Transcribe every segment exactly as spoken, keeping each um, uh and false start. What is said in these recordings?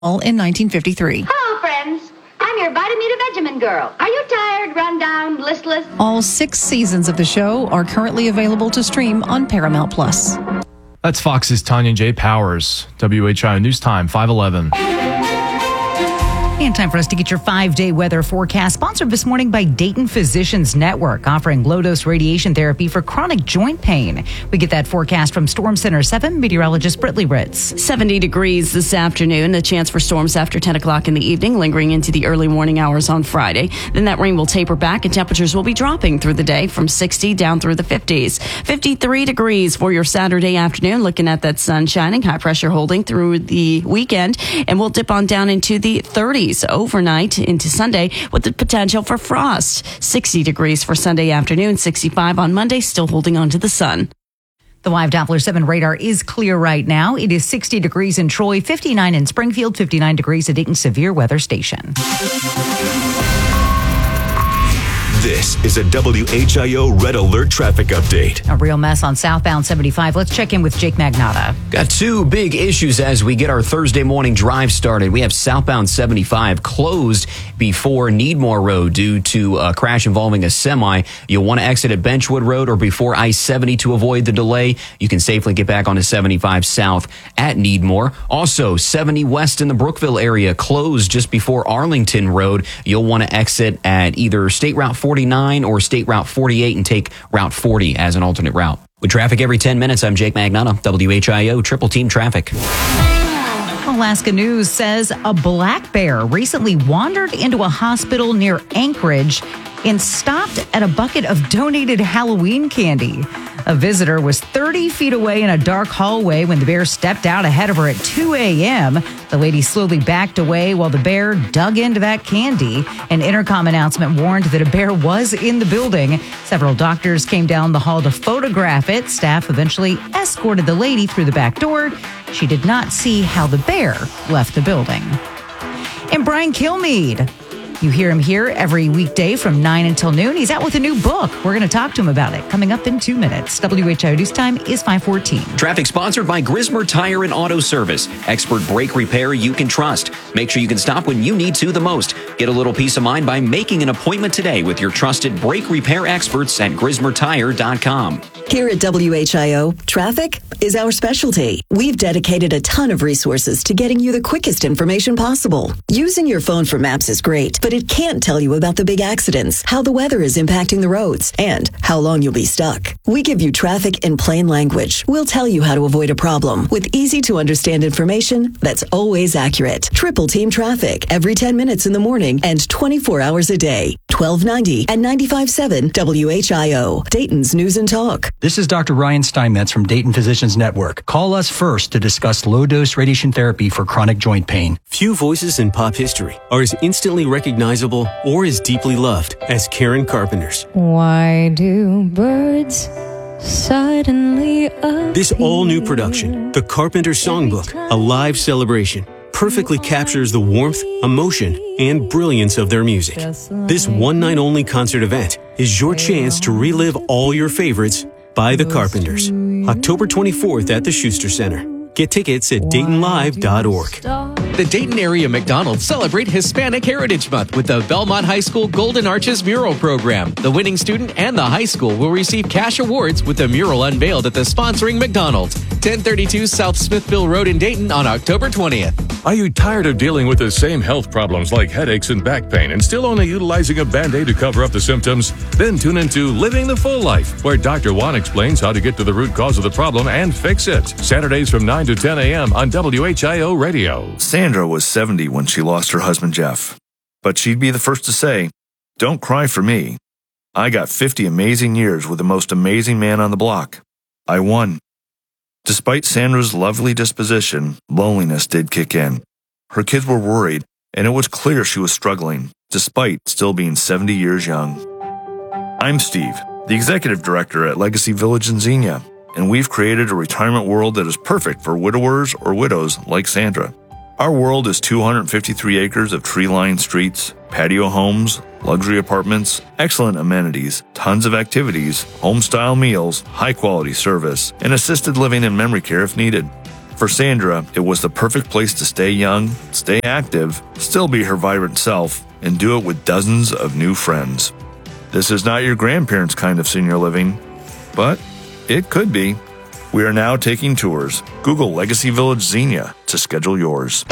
in nineteen fifty-three. Hello, friends. I'm your Vitamin Girl. Are you tired, run down, listless? All six seasons of the show are currently available to stream on Paramount Plus. That's Fox's Tanya J. Powers. W H I O News Time, five eleven. And time for us to get your five-day weather forecast, sponsored this morning by Dayton Physicians Network, offering low-dose radiation therapy for chronic joint pain. We get that forecast from Storm Center seven meteorologist Britley Ritz. seventy degrees this afternoon, a chance for storms after ten o'clock in the evening, lingering into the early morning hours on Friday. Then that rain will taper back and temperatures will be dropping through the day from sixty down through the fifties. fifty-three degrees for your Saturday afternoon, looking at that sun shining, high pressure holding through the weekend, and we'll dip on down into the thirties overnight into Sunday with the potential for frost. sixty degrees for Sunday afternoon, sixty-five on Monday, still holding on to the sun. The Live Doppler seven radar is clear right now. It is sixty degrees in Troy, fifty-nine in Springfield, fifty-nine degrees at Dayton Severe Weather Station. This is a W H I O Red Alert traffic update. A real mess on southbound seventy-five. Let's check in with Jake Magnotta. Got two big issues as we get our Thursday morning drive started. We have southbound seventy-five closed before Needmore Road due to a crash involving a semi. You'll want to exit at Benchwood Road or before I seventy to avoid the delay. You can safely get back onto seventy-five south at Needmore. Also, seventy west in the Brookville area closed just before Arlington Road. You'll want to exit at either State Route forty-nine or State Route forty-eight and take Route forty as an alternate route. With traffic every ten minutes, I'm Jake Magnotta, W H I O Triple Team Traffic. Alaska News says a black bear recently wandered into a hospital near Anchorage and stopped at a bucket of donated Halloween candy. A visitor was thirty feet away in a dark hallway when the bear stepped out ahead of her at two a.m. The lady slowly backed away while the bear dug into that candy. An intercom announcement warned that a bear was in the building. Several doctors came down the hall to photograph it. Staff eventually escorted the lady through the back door. She did not see how the bear left the building. And Brian Kilmeade. You hear him here every weekday from nine until noon. He's out with a new book. We're going to talk to him about it coming up in two minutes. W H I O News Time is five fourteen. Traffic sponsored by Grismer Tire and Auto Service. Expert brake repair you can trust. Make sure you can stop when you need to the most. Get a little peace of mind by making an appointment today with your trusted brake repair experts at grismer tire dot com. Here at W H I O, traffic is our specialty. We've dedicated a ton of resources to getting you the quickest information possible. Using your phone for maps is great, but it can't tell you about the big accidents, how the weather is impacting the roads, and how long you'll be stuck. We give you traffic in plain language. We'll tell you how to avoid a problem with easy-to-understand information that's always accurate. Triple Team Traffic every ten minutes in the morning and twenty-four hours a day. twelve ninety and ninety-five point seven W H I O, Dayton's News and Talk. This is Doctor Ryan Steinmetz from Dayton Physicians Network. Call us first to discuss low-dose radiation therapy for chronic joint pain. Few voices in pop history are as instantly recognizable or as deeply loved as Karen Carpenter's. Why do birds suddenly appear? This all-new production, The Carpenter Songbook, a live celebration, perfectly captures the warmth, emotion, and brilliance of their music. This one-night-only concert event is your chance to relive all your favorites by The Carpenters. October twenty-fourth at the Schuster Center. Get tickets at Dayton Live dot org. The Dayton area McDonald's celebrate Hispanic Heritage Month with the Belmont High School Golden Arches Mural Program. The winning student and the high school will receive cash awards with the mural unveiled at the sponsoring McDonald's. ten thirty-two South Smithville Road in Dayton on October twentieth. Are you tired of dealing with the same health problems like headaches and back pain and still only utilizing a Band-Aid to cover up the symptoms? Then tune into Living the Full Life, where Doctor Juan explains how to get to the root cause of the problem and fix it. Saturdays from nine to ten a.m. on W H I O Radio. Sandra was seventy when she lost her husband, Jeff. But she'd be the first to say, "Don't cry for me. I got fifty amazing years with the most amazing man on the block. I won." Despite Sandra's lovely disposition, loneliness did kick in. Her kids were worried, and it was clear she was struggling, despite still being seventy years young. I'm Steve, the executive director at Legacy Village in Xenia, and we've created a retirement world that is perfect for widowers or widows like Sandra. Our world is two hundred fifty-three acres of tree-lined streets, patio homes, luxury apartments, excellent amenities, tons of activities, home-style meals, high-quality service, and assisted living and memory care if needed. For Sandra, it was the perfect place to stay young, stay active, still be her vibrant self, and do it with dozens of new friends. This is not your grandparents' kind of senior living, but it could be. We are now taking tours. Google Legacy Village Xenia to schedule yours.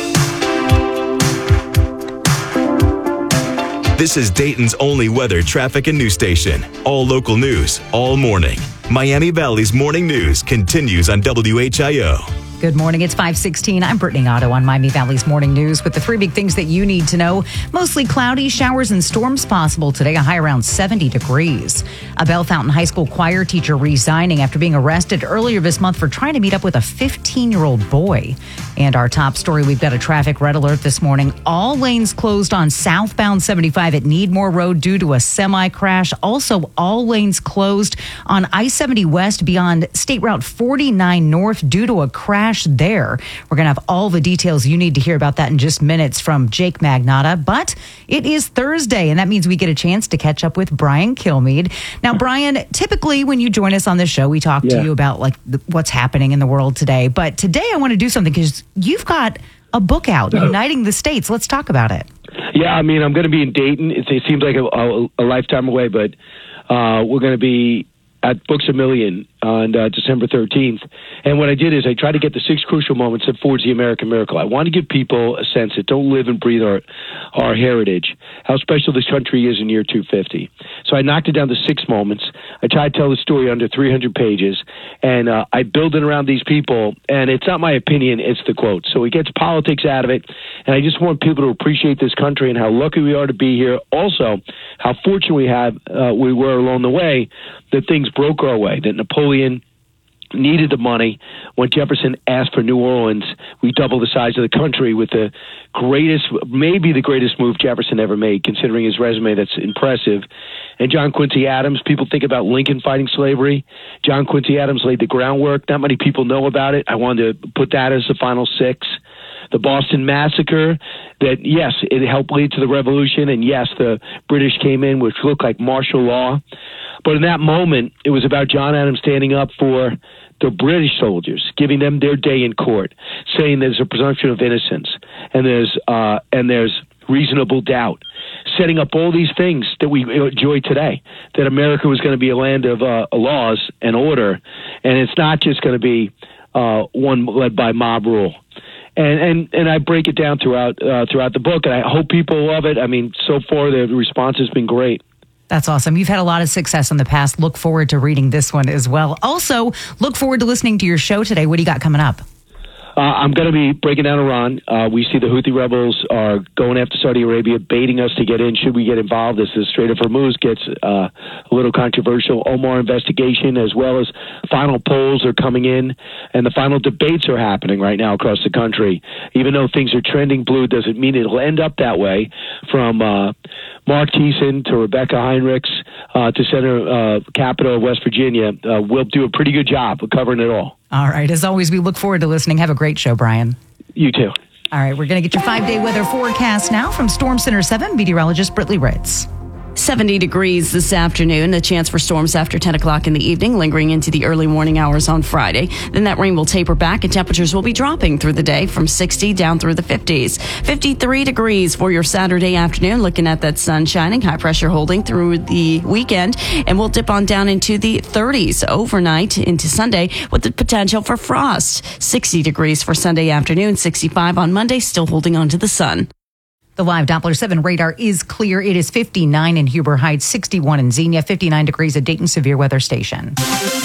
This is Dayton's only weather, traffic, and news station. All local news, all morning. Miami Valley's morning news continues on W H I O. Good morning. It's five sixteen. I'm Brittany Otto on Miami Valley's Morning News with the three big things that you need to know. Mostly cloudy, showers and storms possible today, a high around seventy degrees. A Bell Fountain High School choir teacher resigning after being arrested earlier this month for trying to meet up with a fifteen-year-old boy. And our top story, we've got a traffic red alert this morning. All lanes closed on southbound seventy-five at Needmore Road due to a semi crash. Also, all lanes closed on I seventy West beyond State Route forty-nine North due to a crash there. We're going to have all the details you need to hear about that in just minutes from Jake Magnotta. But it is Thursday, and that means we get a chance to catch up with Brian Kilmeade. Now, Brian, typically when you join us on this show, we talk yeah. to you about like the, what's happening in the world today. But today I want to do something because you've got a book out, Uniting the States. Let's talk about it. Yeah, I mean, I'm going to be in Dayton. It, it seems like a, a, a lifetime away, but uh, we're going to be at Books A Million on uh, December thirteenth. And what I did is I tried to get the six crucial moments that forged the American miracle. I want to give people a sense that don't live and breathe our, our heritage, how special this country is in year two fifty. So I knocked it down to six moments. I tried to tell the story under three hundred pages, and uh, I build it around these people, and it's not my opinion, it's the quote. So it gets politics out of it, and I just want people to appreciate this country and how lucky we are to be here. Also, how fortunate we have uh, we were along the way that things broke our way, that Napoleon needed the money. When Jefferson asked for New Orleans, we doubled the size of the country with the greatest, maybe the greatest move Jefferson ever made, considering his resume that's impressive. And John Quincy Adams, people think about Lincoln fighting slavery. John Quincy Adams laid the groundwork. Not many people know about it. I wanted to put that as the final six. The Boston Massacre, that, yes, it helped lead to the revolution, and yes, the British came in, which looked like martial law. But in that moment, it was about John Adams standing up for the British soldiers, giving them their day in court, saying there's a presumption of innocence, and there's uh, and there's reasonable doubt, setting up all these things that we enjoy today, that America was going to be a land of uh, laws and order, and it's not just going to be uh, one led by mob rule. And, and and I break it down throughout uh, throughout the book, and I hope people love it. I mean, so far the response has been great. That's awesome. You've had a lot of success in the past. Look forward to reading this one as well. Also, look forward to listening to your show today. What do you got coming up? Uh, I'm going to be breaking down Iran. Uh, we see the Houthi rebels are going after Saudi Arabia, baiting us to get in. Should we get involved as the Strait of Hormuz gets uh, a little controversial? Omar investigation, as well as final polls are coming in, and the final debates are happening right now across the country. Even though things are trending blue, doesn't mean it'll end up that way. From uh, Mark Thiessen to Rebecca Heinrichs uh, to Senator uh, Capito of West Virginia, uh, we'll do a pretty good job of covering it all. All right. As always, we look forward to listening. Have a great show, Brian. You too. All right. We're going to get your five-day weather forecast now from Storm Center seven meteorologist Britley Ritz. seventy degrees this afternoon. A chance for storms after ten o'clock in the evening, lingering into the early morning hours on Friday. Then that rain will taper back and temperatures will be dropping through the day from sixty down through the fifties. fifty-three degrees for your Saturday afternoon. Looking at that sun shining, high pressure holding through the weekend. And we'll dip on down into the thirties overnight into Sunday with the potential for frost. sixty degrees for Sunday afternoon, sixty-five on Monday, still holding on to the sun. The live Doppler seven radar is clear. It is fifty-nine in Huber Heights, sixty-one in Xenia, fifty-nine degrees at Dayton Severe Weather Station.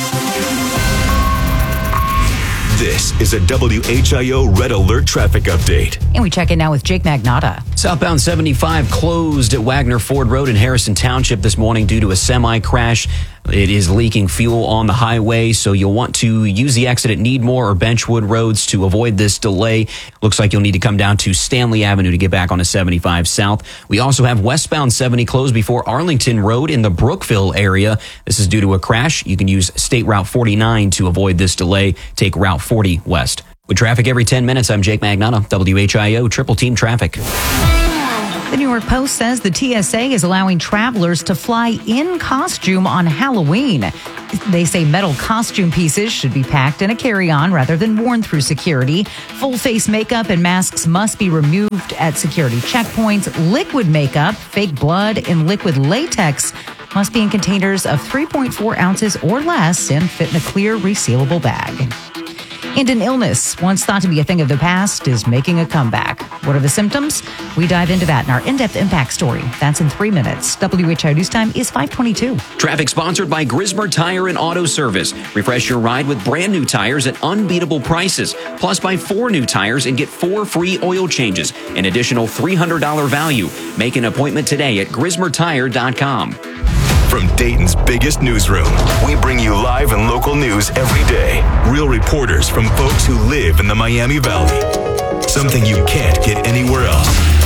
This is a W H I O Red Alert traffic update. And we check in now with Jake Magnotta. Southbound seventy-five closed at Wagner Ford Road in Harrison Township this morning due to a semi crash. It is leaking fuel on the highway, so you'll want to use the exit at Needmore or Benchwood roads to avoid this delay. Looks like you'll need to come down to Stanley Avenue to get back onto seventy-five South. We also have westbound seventy closed before Arlington Road in the Brookville area. This is due to a crash. You can use State Route forty-nine to avoid this delay. Take Route forty west. With traffic every ten minutes, I'm Jake Magnotta, W H I O Triple Team Traffic. The New York Post says the T S A is allowing travelers to fly in costume on Halloween. They say metal costume pieces should be packed in a carry-on rather than worn through security. Full face makeup and masks must be removed at security checkpoints. Liquid makeup, fake blood, and liquid latex must be in containers of three point four ounces or less and fit in a clear, resealable bag. And an illness, once thought to be a thing of the past, is making a comeback. What are the symptoms? We dive into that in our in-depth impact story. That's in three minutes. W H I News Time is five twenty-two. Traffic sponsored by Grismer Tire and Auto Service. Refresh your ride with brand new tires at unbeatable prices. Plus, buy four new tires and get four free oil changes. An additional three hundred dollars value. Make an appointment today at grismer tire dot com. From Dayton's biggest newsroom, we bring you live and local news every day. Real reporters from folks who live in the Miami Valley. Something you can't get anywhere else.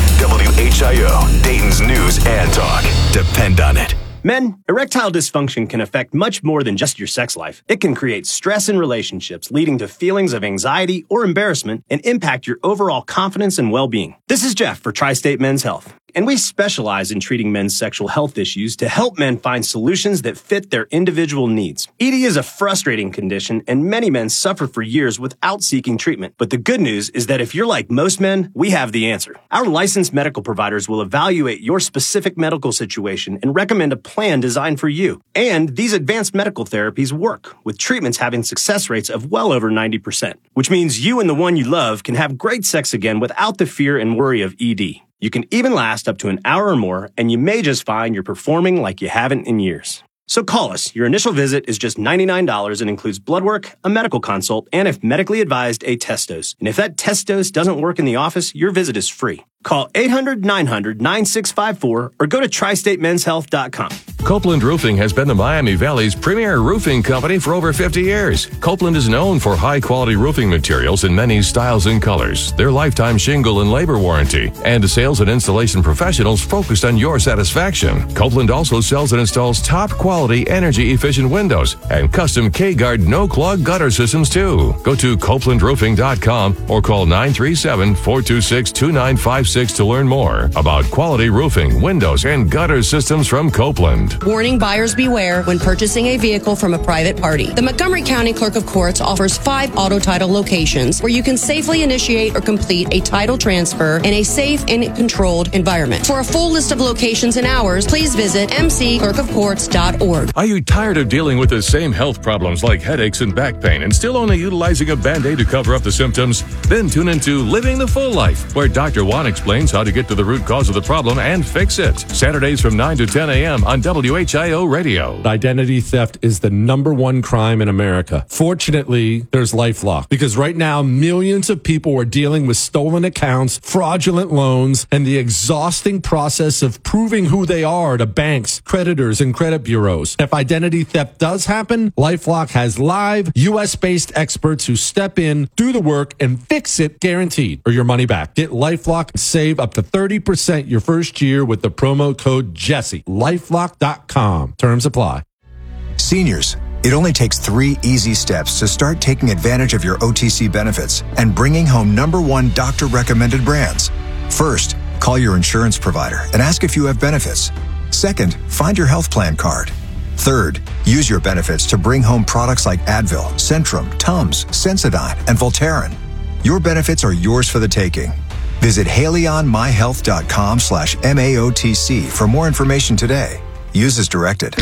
W H I O, Dayton's news and talk. Depend on it. Men, erectile dysfunction can affect much more than just your sex life. It can create stress in relationships, leading to feelings of anxiety or embarrassment, and impact your overall confidence and well-being. This is Jeff for Tri-State Men's Health, and we specialize in treating men's sexual health issues to help men find solutions that fit their individual needs. E D is a frustrating condition, and many men suffer for years without seeking treatment. But the good news is that if you're like most men, we have the answer. Our licensed medical providers will evaluate your specific medical situation and recommend a plan designed for you. And these advanced medical therapies work, with treatments having success rates of well over ninety percent, which means you and the one you love can have great sex again without the fear and worry of E D. You can even last up to an hour or more, and you may just find you're performing like you haven't in years. So call us. Your initial visit is just ninety-nine dollars and includes blood work, a medical consult, and if medically advised, a test dose. And if that test dose doesn't work in the office, your visit is free. Call eight hundred, nine hundred, nine six five four or go to tri state men's health dot com. Copeland Roofing has been the Miami Valley's premier roofing company for over fifty years. Copeland is known for high-quality roofing materials in many styles and colors, their lifetime shingle and labor warranty, and sales and installation professionals focused on your satisfaction. Copeland also sells and installs top-quality, energy-efficient windows and custom K-Guard no-clog gutter systems, too. Go to copeland roofing dot com or call nine three seven, four two six, two nine five six to learn more about quality roofing, windows, and gutter systems from Copeland. Warning, buyers beware when purchasing a vehicle from a private party. The Montgomery County Clerk of Courts offers five auto title locations where you can safely initiate or complete a title transfer in a safe and controlled environment. For a full list of locations and hours, please visit m c clerk of courts dot org. Are you tired of dealing with the same health problems like headaches and back pain and still only utilizing a Band-Aid to cover up the symptoms? Then tune into Living the Full Life, where Doctor Juan explains how to get to the root cause of the problem and fix it. Saturdays from nine to ten a.m. on W H I O Radio. Identity theft is the number one crime in America. Fortunately, there's LifeLock, because right now millions of people are dealing with stolen accounts, fraudulent loans, and the exhausting process of proving who they are to banks, creditors, and credit bureaus. If identity theft does happen, LifeLock has live U S-based experts who step in, do the work, and fix it guaranteed, or your money back. Get LifeLock and save up to thirty percent your first year with the promo code Jesse. lifelock dot com. Terms apply. Seniors, it only takes three easy steps to start taking advantage of your O T C benefits and bringing home number one doctor-recommended brands. First, call your insurance provider and ask if you have benefits. Second, find your health plan card. Third, use your benefits to bring home products like Advil, Centrum, Tums, Sensodyne, and Voltaren. Your benefits are yours for the taking. Visit haley on my health dot com slash M A O T C for more information today. Use as directed.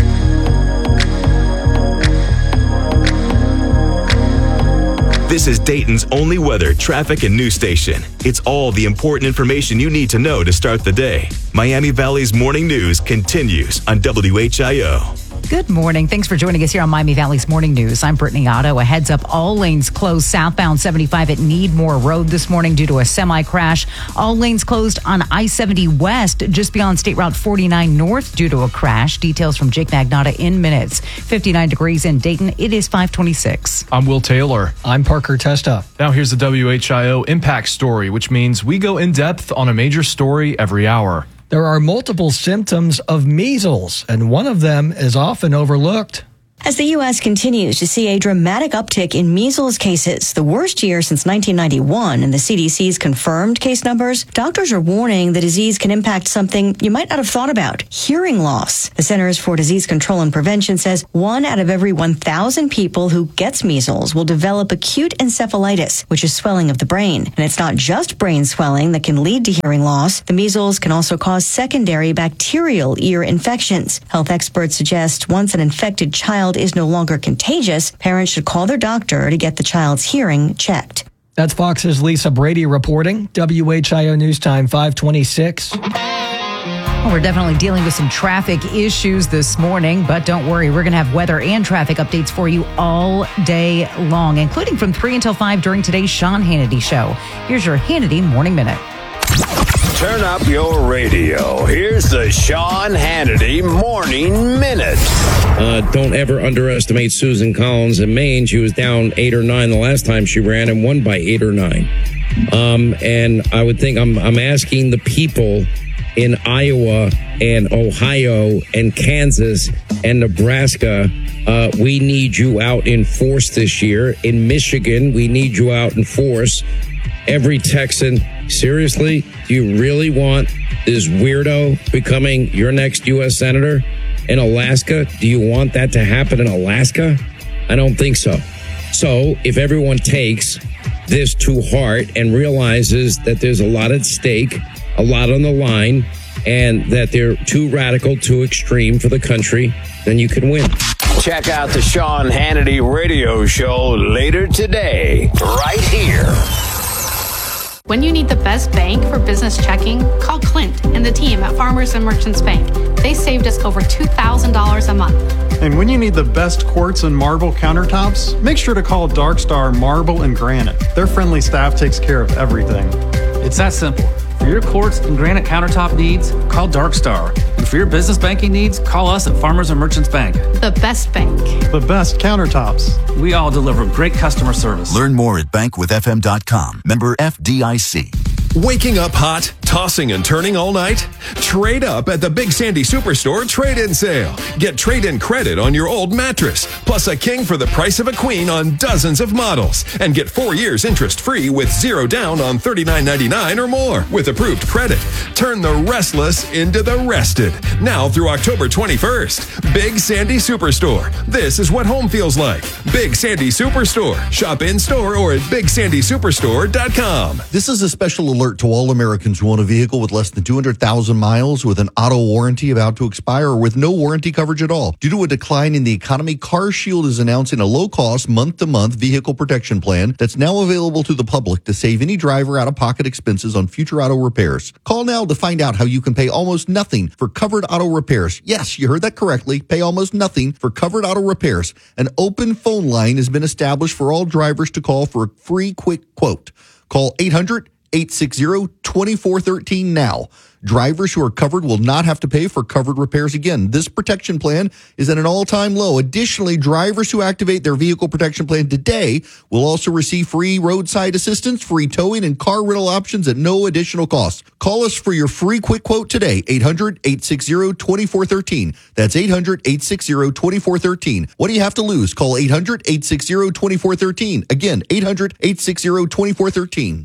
This is Dayton's only weather, traffic, and news station. It's all the important information you need to know to start the day. Miami Valley's morning news continues on W H I O. Good morning. Thanks for joining us here on Miami Valley's Morning News. I'm Brittany Otto. A heads up, all lanes closed southbound seventy-five at Needmore Road this morning due to a semi crash. All lanes closed on I seventy West just beyond State Route forty-nine North due to a crash. Details from Jake Magnotta in minutes. fifty-nine degrees in Dayton. It is five twenty-six. I'm Will Taylor. I'm Parker Testa. Now here's the W H I O Impact Story, which means we go in depth on a major story every hour. There are multiple symptoms of measles, and one of them is often overlooked. As the U S continues to see a dramatic uptick in measles cases, the worst year since nineteen ninety-one, and the C D C's confirmed case numbers, doctors are warning the disease can impact something you might not have thought about, hearing loss. The Centers for Disease Control and Prevention says one out of every one thousand people who gets measles will develop acute encephalitis, which is swelling of the brain. And it's not just brain swelling that can lead to hearing loss. The measles can also cause secondary bacterial ear infections. Health experts suggest once an infected child is no longer contagious, parents should call their doctor to get the child's hearing checked. That's Fox's Lisa Brady reporting. W H I O News Time five twenty-six. Well, we're definitely dealing with some traffic issues this morning, but don't worry, we're going to have weather and traffic updates for you all day long, including from three until five during today's Sean Hannity Show. Here's your Hannity Morning Minute. Turn up your radio. Here's the Sean Hannity Morning Minute. Uh, don't ever underestimate Susan Collins in Maine. She was down eight or nine the last time she ran and won by eight or nine. Um, and I would think I'm, I'm asking the people in Iowa and Ohio and Kansas and Nebraska, uh, we need you out in force this year. In Michigan, we need you out in force. Every Texan, seriously, do you really want this weirdo becoming your next U S senator? In Alaska, do you want that to happen in Alaska? I don't think so. So if everyone takes this to heart and realizes that there's a lot at stake, a lot on the line, and that they're too radical, too extreme for the country, then you can win. Check out the Sean Hannity Radio Show later today, right here. When you need the best bank for business checking, call Clint and the team at Farmers and Merchants Bank. They saved us over two thousand dollars a month. And when you need the best quartz and marble countertops, make sure to call Darkstar Marble and Granite. Their friendly staff takes care of everything. It's that simple. For your quartz and granite countertop needs, call Darkstar. And for your business banking needs, call us at Farmers and Merchants Bank. The best bank. The best countertops. We all deliver great customer service. Learn more at bank with f m dot com. Member F D I C. Waking up hot, tossing and turning all night? Trade up at the Big Sandy Superstore trade-in sale. Get trade-in credit on your old mattress, plus a king for the price of a queen on dozens of models. And get four years interest-free with zero down on thirty-nine ninety-nine or more with approved credit. Turn the restless into the rested. Now through October twenty-first. Big Sandy Superstore. This is what home feels like. Big Sandy Superstore. Shop in-store or at big sandy superstore dot com. This is a special alert to all Americans who own a vehicle with less than two hundred thousand miles, with an auto warranty about to expire, or with no warranty coverage at all. Due to a decline in the economy, CarShield is announcing a low-cost, month-to-month vehicle protection plan that's now available to the public to save any driver out-of-pocket expenses on future auto repairs. Call now to find out how you can pay almost nothing for covered auto repairs. Yes, you heard that correctly. Pay almost nothing for covered auto repairs. An open phone line has been established for all drivers to call for a free quick quote. Call eight hundred, eight six zero, two four one three now. Drivers who are covered will not have to pay for covered repairs again. This protection plan is at an all-time low. Additionally, drivers who activate their vehicle protection plan today will also receive free roadside assistance, free towing, and car rental options at no additional cost. Call us for your free quick quote today, eight hundred, eight six zero, two four one three. That's eight hundred, eight six zero, two four one three. What do you have to lose? Call eight hundred, eight six zero, two four one three. Again, eight hundred, eight six zero, two four one three.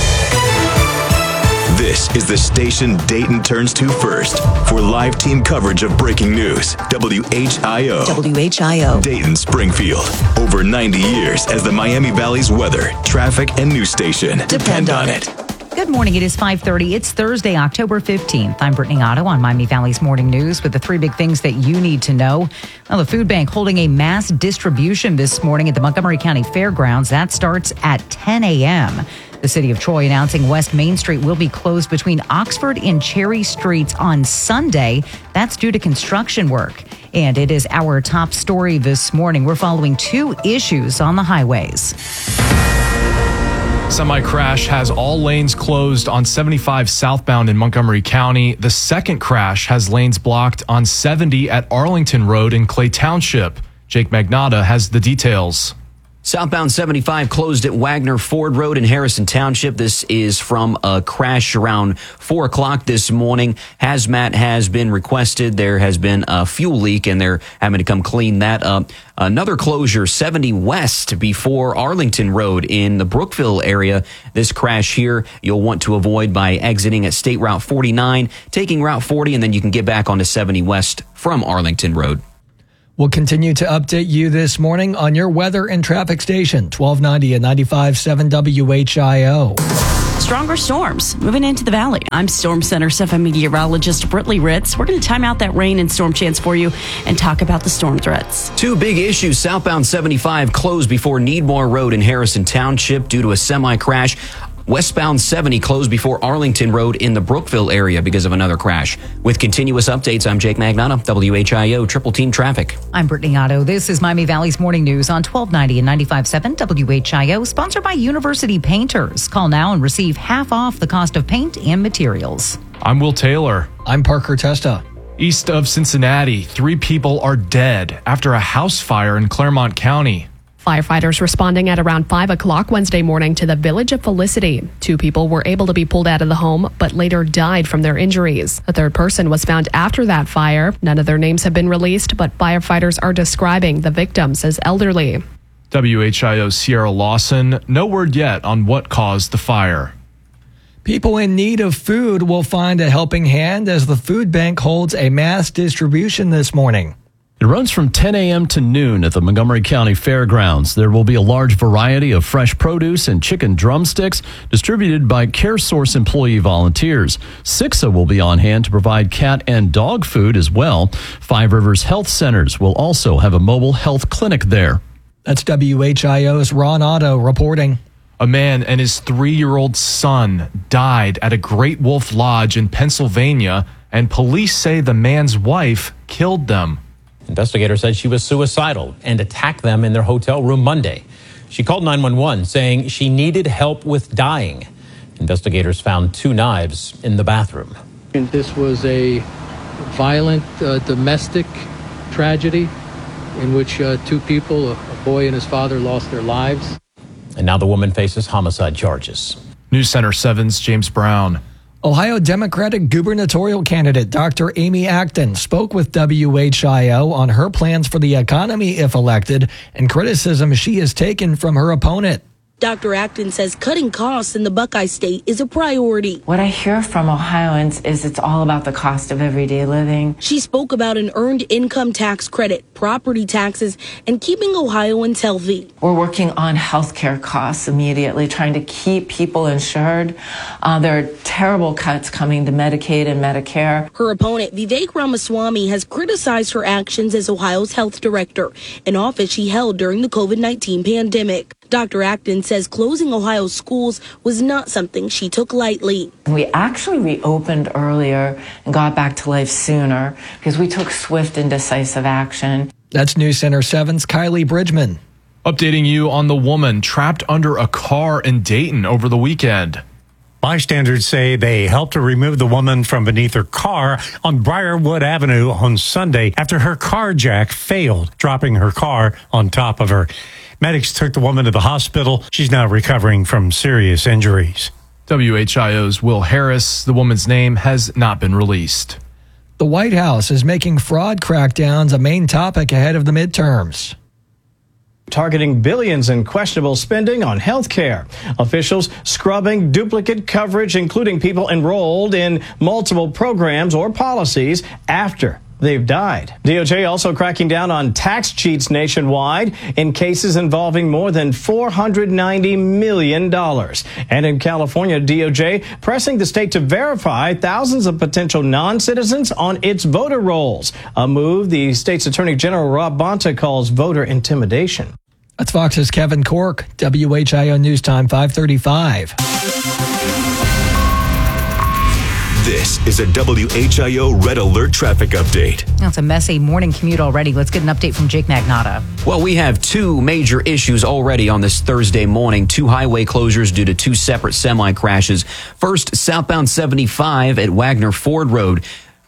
This is the station Dayton turns to first for live team coverage of breaking news. W H I O. W H I O. Dayton, Springfield. Over ninety years as the Miami Valley's weather, traffic, and news station. Depend on it. Good morning. It is five thirty. It's Thursday, October fifteenth. I'm Brittany Otto on Miami Valley's Morning News with the three big things that you need to know. Well, the food bank holding a mass distribution this morning at the Montgomery County Fairgrounds. That starts at ten a.m. The city of Troy announcing West Main Street will be closed between Oxford and Cherry Streets on Sunday. That's due to construction work. And it is our top story this morning. We're following two issues on the highways. Semi-crash has all lanes closed on seventy-five southbound in Montgomery County. The second crash has lanes blocked on seventy at Arlington Road in Clay Township. Jake Magnotta has the details. Southbound seventy-five closed at Wagner Ford Road in Harrison Township. This is from a crash around four o'clock this morning. Hazmat has been requested. There has been a fuel leak, and they're having to come clean that up. Another closure, seventy West before Arlington Road in the Brookville area. This crash here you'll want to avoid by exiting at State Route forty-nine, taking Route forty, and then you can get back onto seventy West from Arlington Road. We'll continue to update you this morning on your weather and traffic station, twelve ninety and ninety-five point seven W H I O. Stronger storms moving into the valley. I'm Storm Center seven meteorologist Britley Ritz. We're going to time out that rain and storm chance for you and talk about the storm threats. Two big issues. Southbound seventy-five closed before Needmore Road in Harrison Township due to a semi crash. Westbound seventy closed before Arlington Road in the Brookville area because of another crash. With continuous updates, I'm Jake Magnata, W H I O Triple Team Traffic. I'm Brittany Otto. This is Miami Valley's Morning News on twelve ninety and ninety-five point seven W H I O, sponsored by University Painters. Call now and receive half off the cost of paint and materials. I'm Will Taylor. I'm Parker Testa. East of Cincinnati, three people are dead after a house fire in Claremont County. Firefighters responding at around five o'clock Wednesday morning to the village of Felicity. Two people were able to be pulled out of the home, but later died from their injuries. A third person was found after that fire. None of their names have been released, but firefighters are describing the victims as elderly. W H I O's Sierra Lawson, no word yet on what caused the fire. People in need of food will find a helping hand as the food bank holds a mass distribution this morning. It runs from ten a.m. to noon at the Montgomery County Fairgrounds. There will be a large variety of fresh produce and chicken drumsticks distributed by CareSource employee volunteers. S I C S A will be on hand to provide cat and dog food as well. Five Rivers Health Centers will also have a mobile health clinic there. That's W H I O's Ron Otto reporting. A man and his three-year-old son died at a Great Wolf Lodge in Pennsylvania, and police say the man's wife killed them. Investigators said she was suicidal and attacked them in their hotel room Monday. She called nine one one saying she needed help with dying. Investigators found two knives in the bathroom. And this was a violent uh, domestic tragedy in which uh, two people, a, a boy and his father, lost their lives. And now the woman faces homicide charges. News Center seven's James Brown. Ohio Democratic gubernatorial candidate Doctor Amy Acton spoke with W H I O on her plans for the economy if elected and criticism she has taken from her opponent. Doctor Acton says cutting costs in the Buckeye State is a priority. What I hear from Ohioans is it's all about the cost of everyday living. She spoke about an earned income tax credit, property taxes, and keeping Ohioans healthy. We're working on healthcare costs immediately, trying to keep people insured. Uh, there are terrible cuts coming to Medicaid and Medicare. Her opponent, Vivek Ramaswamy, has criticized her actions as Ohio's health director, an office she held during the COVID nineteen pandemic. Doctor Acton says closing Ohio's schools was not something she took lightly. We actually reopened earlier and got back to life sooner because we took swift and decisive action. That's News Center seven's Kylie Bridgman. Updating you on the woman trapped under a car in Dayton over the weekend. Bystanders say they helped to remove the woman from beneath her car on Briarwood Avenue on Sunday after her car jack failed, dropping her car on top of her. Medics took the woman to the hospital. She's now recovering from serious injuries. W H I O's Will Harris. The woman's name has not been released. The White House is making fraud crackdowns a main topic ahead of the midterms. Targeting billions in questionable spending on health care. Officials scrubbing duplicate coverage, including people enrolled in multiple programs or policies after they've died. D O J also cracking down on tax cheats nationwide in cases involving more than four hundred ninety million dollars. And in California, D O J pressing the state to verify thousands of potential non-citizens on its voter rolls, a move the state's Attorney General Rob Bonta calls voter intimidation. That's Fox's Kevin Cork, W H I O News Time five thirty-five. This is a W H I O Red Alert traffic update. That's a messy morning commute already. Let's get an update from Jake Magnata. Well, we have two major issues already on this Thursday morning. Two highway closures due to two separate semi crashes. First, southbound seventy-five at Wagner Ford Road.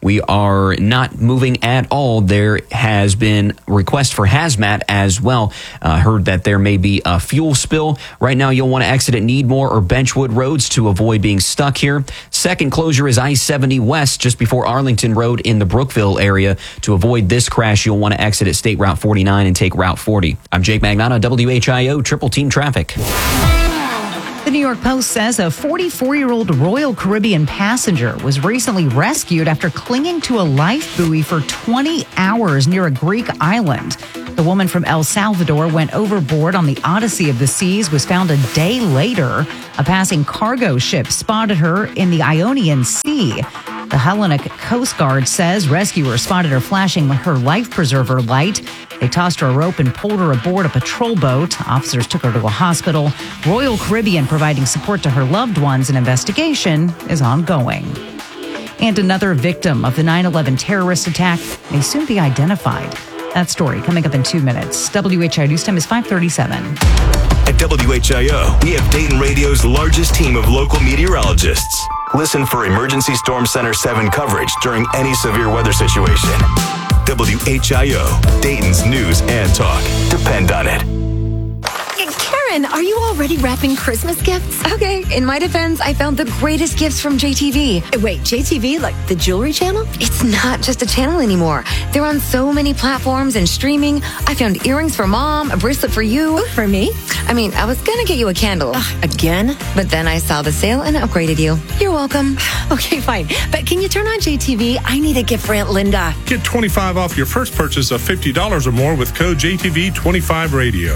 We are not moving at all. There has been request for hazmat as well. Uh, heard that there may be a fuel spill. Right now, you'll want to exit at Needmore or Benchwood roads to avoid being stuck here. Second closure is I seventy West, just before Arlington Road in the Brookville area. To avoid this crash, you'll want to exit at State Route forty-nine and take Route forty. I'm Jake Magnotta, W H I O Triple Team Traffic. The New York Post says a forty-four-year-old Royal Caribbean passenger was recently rescued after clinging to a life buoy for twenty hours near a Greek island. The woman from El Salvador went overboard on the Odyssey of the Seas, was found a day later. A passing cargo ship spotted her in the Ionian Sea. The Hellenic Coast Guard says rescuers spotted her flashing her life preserver light. They tossed her a rope and pulled her aboard a patrol boat. Officers took her to a hospital. Royal Caribbean providing support to her loved ones. An investigation is ongoing. And another victim of the nine eleven terrorist attack may soon be identified. That story coming up in two minutes. W H I O News Time is five thirty-seven. At W H I O, we have Dayton Radio's largest team of local meteorologists. Listen for Emergency Storm Center seven coverage during any severe weather situation. W H I O, Dayton's news and talk. Depend on it. Karen, are you already wrapping Christmas gifts? Okay, in my defense, I found the greatest gifts from J T V. Wait, J T V, like the jewelry channel? It's not just a channel anymore. They're on so many platforms and streaming. I found earrings for mom, a bracelet for you. Ooh, for me? I mean, I was gonna get you a candle. Ugh, again? But then I saw the sale and upgraded you. You're welcome. Okay, fine. But can you turn on J T V? I need a gift for Aunt Linda. Get twenty-five off your first purchase of fifty dollars or more with code J T V twenty-five radio.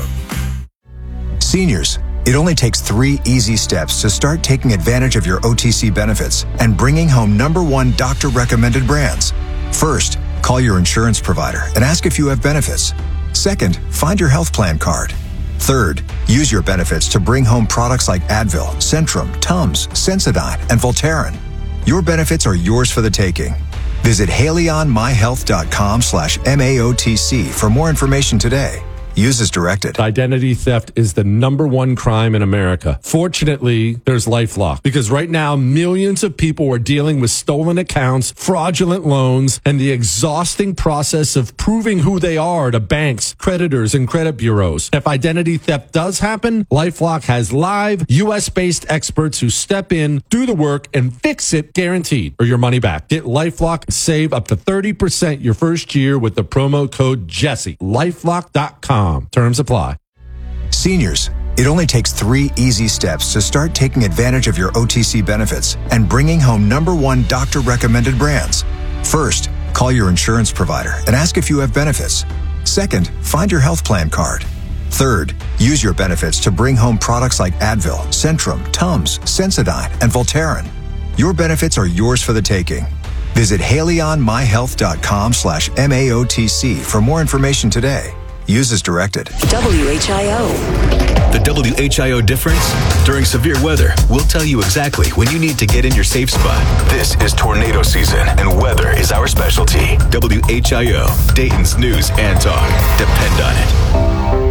Seniors, it only takes three easy steps to start taking advantage of your O T C benefits and bringing home number one doctor-recommended brands. First, call your insurance provider and ask if you have benefits. Second, find your health plan card. Third, use your benefits to bring home products like Advil, Centrum, Tums, Sensodyne, and Voltaren. Your benefits are yours for the taking. Visit haleyonmyhealth.com slash MAOTC for more information today. Use as directed. Identity theft is the number one crime in America. Fortunately, there's LifeLock, because right now millions of people are dealing with stolen accounts, fraudulent loans, and the exhausting process of proving who they are to banks, creditors, and credit bureaus. If identity theft does happen, LifeLock has live U S-based experts who step in, do the work, and fix it guaranteed, or your money back. Get LifeLock and save up to thirty percent your first year with the promo code Jesse. LifeLock dot com. Terms apply. Seniors, it only takes three easy steps to start taking advantage of your O T C benefits and bringing home number one doctor-recommended brands. First, call your insurance provider and ask if you have benefits. Second, find your health plan card. Third, use your benefits to bring home products like Advil, Centrum, Tums, Sensodyne, and Voltaren. Your benefits are yours for the taking. Visit haleyonmyhealth.com slash MAOTC for more information today. Use as directed. W H I O. The W H I O difference? During severe weather, we'll tell you exactly when you need to get in your safe spot. This is tornado season, and weather is our specialty. W H I O, Dayton's news and talk. Depend on it.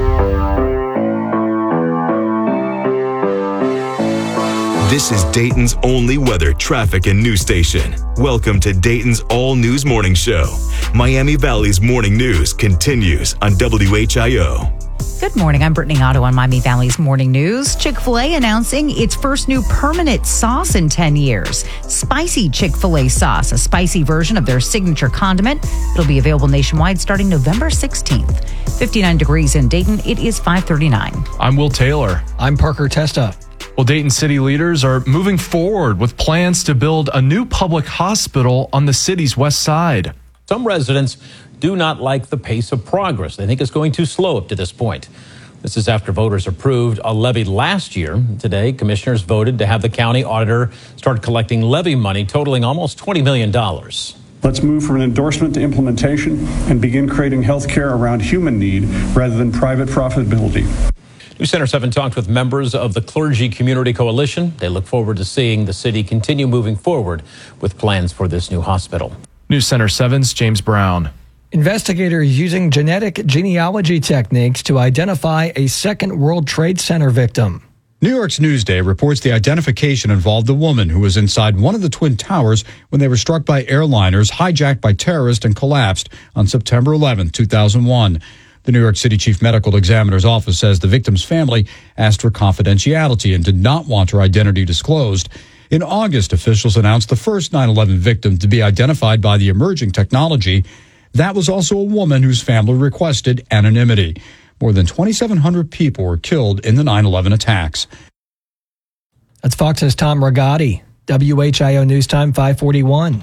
This is Dayton's only weather, traffic, and news station. Welcome to Dayton's all-news morning show. Miami Valley's morning news continues on W H I O. Good morning. I'm Brittany Otto on Miami Valley's Morning News. Chick-fil-A announcing its first new permanent sauce in ten years. Spicy Chick-fil-A sauce, a spicy version of their signature condiment. It'll be available nationwide starting November sixteenth. fifty-nine degrees in Dayton. It is five thirty-nine. I'm Will Taylor. I'm Parker Testa. Well, Dayton city leaders are moving forward with plans to build a new public hospital on the city's west side. Some residents do not like the pace of progress. They think it's going too slow up to this point. This is after voters approved a levy last year. Today, commissioners voted to have the county auditor start collecting levy money totaling almost twenty million dollars. Let's move from an endorsement to implementation and begin creating health care around human need rather than private profitability. News Center seven talked with members of the Clergy Community Coalition. They look forward to seeing the city continue moving forward with plans for this new hospital. News Center seven's James Brown. Investigators using genetic genealogy techniques to identify a second World Trade Center victim. New York's Newsday reports the identification involved a woman who was inside one of the Twin Towers when they were struck by airliners, hijacked by terrorists, and collapsed on September eleventh, two thousand one. The New York City Chief Medical Examiner's Office says the victim's family asked for confidentiality and did not want her identity disclosed. In August, officials announced the first nine eleven victim to be identified by the emerging technology. That was also a woman whose family requested anonymity. More than twenty-seven hundred people were killed in the nine eleven attacks. That's Fox's Tom Rigotti. W H I O News Time five forty-one.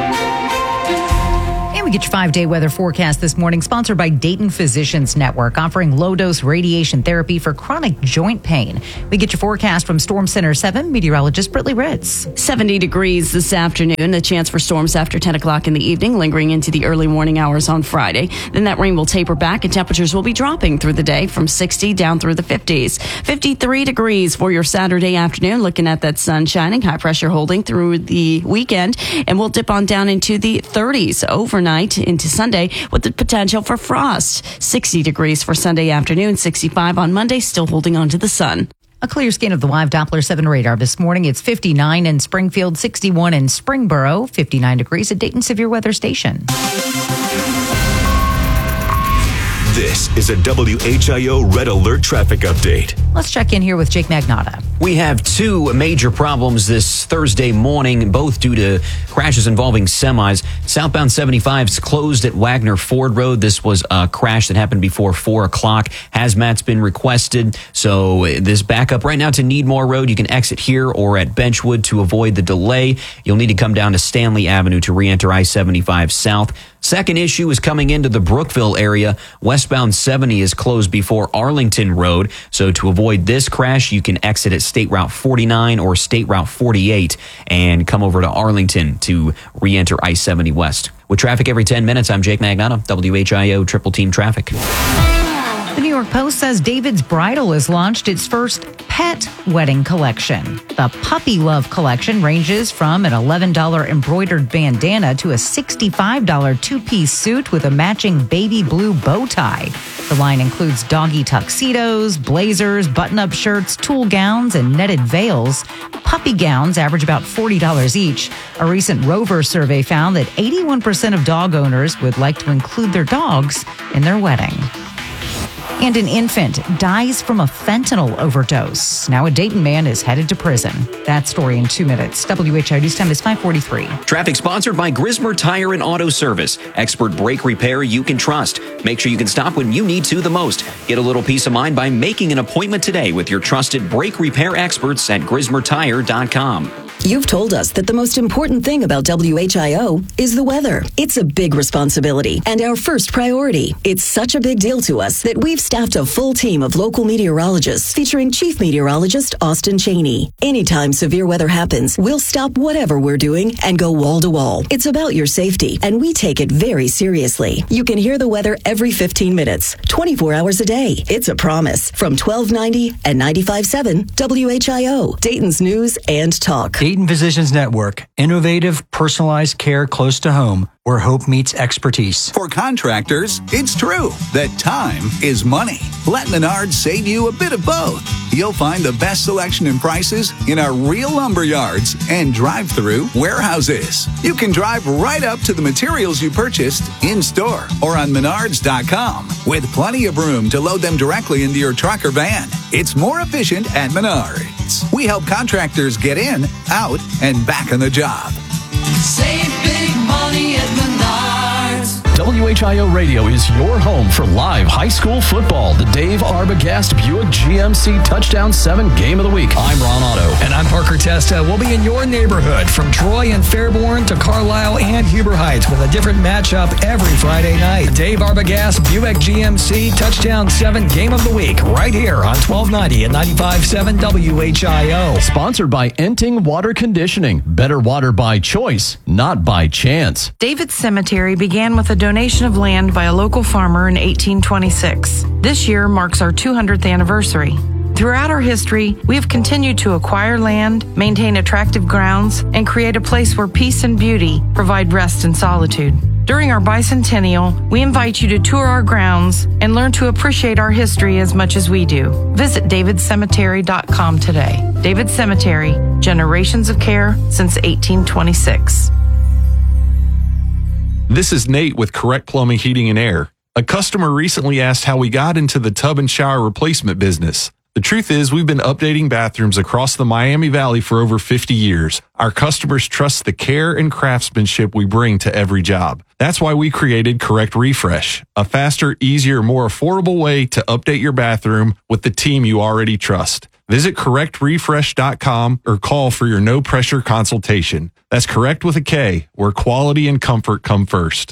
And we get your five-day weather forecast this morning, sponsored by Dayton Physicians Network, offering low-dose radiation therapy for chronic joint pain. We get your forecast from Storm Center seven meteorologist Brittany Ritz. seventy degrees this afternoon, a chance for storms after ten o'clock in the evening, lingering into the early morning hours on Friday. Then that rain will taper back and temperatures will be dropping through the day from sixty down through the fifties. fifty-three degrees for your Saturday afternoon, looking at that sun shining, high pressure holding through the weekend, and we'll dip on down into the thirties overnight into Sunday with the potential for frost. sixty degrees for Sunday afternoon, sixty-five on Monday, still holding on to the sun. A clear scan of the live Doppler seven radar this morning. It's fifty-nine in Springfield, sixty-one in Springboro, fifty-nine degrees at Dayton Severe Weather Station. This is a W H I O Red Alert traffic update. Let's check in here with Jake Magnotta. We have two major problems this Thursday morning, both due to crashes involving semis. Southbound seventy-five is closed at Wagner Ford Road. This was a crash that happened before four o'clock. Hazmat's been requested, so this backup right now to Needmore Road. You can exit here or at Benchwood to avoid the delay. You'll need to come down to Stanley Avenue to re-enter I seventy-five South. Second issue is coming into the Brookville area. Westbound seventy is closed before Arlington Road. So to avoid this crash, you can exit at State Route forty-nine or State Route forty-eight and come over to Arlington to re-enter I seventy West. With traffic every ten minutes, I'm Jake Magnotta, W H I O Triple Team Traffic. The New York Post says David's Bridal has launched its first pet wedding collection. The Puppy Love collection ranges from an eleven dollars embroidered bandana to a sixty-five dollars two-piece suit with a matching baby blue bow tie. The line includes doggy tuxedos, blazers, button-up shirts, tulle gowns, and netted veils. Puppy gowns average about forty dollars each. A recent Rover survey found that eighty-one percent of dog owners would like to include their dogs in their wedding. And an infant dies from a fentanyl overdose. Now a Dayton man is headed to prison. That story in two minutes. W H I O News Time is five forty-three. Traffic sponsored by Grismer Tire and Auto Service. Expert brake repair you can trust. Make sure you can stop when you need to the most. Get a little peace of mind by making an appointment today with your trusted brake repair experts at grismer tire dot com. You've told us that the most important thing about W H I O is the weather. It's a big responsibility and our first priority. It's such a big deal to us that we've staffed a full team of local meteorologists featuring Chief Meteorologist Austin Cheney. Anytime severe weather happens, we'll stop whatever we're doing and go wall to wall. It's about your safety, and we take it very seriously. You can hear the weather every fifteen minutes, twenty-four hours a day. It's a promise from twelve ninety and ninety-five point seven W H I O, Dayton's News and Talk. Dayton Physicians Network, innovative, personalized care close to home, where hope meets expertise. For contractors, it's true that time is money. Let Menards save you a bit of both. You'll find the best selection and prices in our real lumber yards and drive-through warehouses. You can drive right up to the materials you purchased in-store or on menards dot com with plenty of room to load them directly into your truck or van. It's more efficient at Menards. We help contractors get in, out, and back on the job. Save big money at Menards. W H I O Radio is your home for live high school football. The Dave Arbogast Buick G M C Touchdown seven Game of the Week. I'm Ron Otto. And I'm Parker Testa. We'll be in your neighborhood from Troy and Fairborn to Carlisle and Huber Heights with a different matchup every Friday night. Dave Arbogast Buick G M C Touchdown seven Game of the Week right here on twelve ninety and ninety-five point seven W H I O. Sponsored by Enting Water Conditioning. Better water by choice, not by chance. David's Cemetery began with a donation of land by a local farmer in eighteen twenty-six. This year marks our two hundredth anniversary. Throughout our history, we have continued to acquire land, maintain attractive grounds, and create a place where peace and beauty provide rest and solitude. During our bicentennial, we invite you to tour our grounds and learn to appreciate our history as much as we do. Visit david cemetery dot com today. David Cemetery, generations of care since eighteen twenty-six. This is Nate with Correct Plumbing, Heating, and Air. A customer recently asked how we got into the tub and shower replacement business. The truth is, we've been updating bathrooms across the Miami Valley for over fifty years. Our customers trust the care and craftsmanship we bring to every job. That's why we created Correct Refresh, a faster, easier, more affordable way to update your bathroom with the team you already trust. Visit correct refresh dot com or call for your no-pressure consultation. That's Correct with a K, where quality and comfort come first.